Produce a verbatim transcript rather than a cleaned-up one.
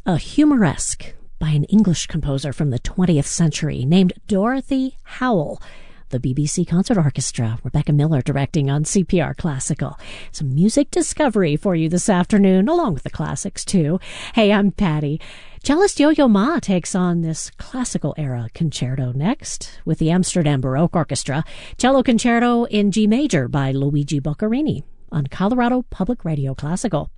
a humoresque by an English composer from the twentieth century named Dorothy Howell. The B B C Concert Orchestra, Rebecca Miller directing on C P R Classical. Some music discovery for you this afternoon, along with the classics too. Hey, I'm Patty. Cellist Yo-Yo Ma takes on this classical era concerto next with the Amsterdam Baroque Orchestra. Cello Concerto in G major by Luigi Boccherini on Colorado Public Radio Classical.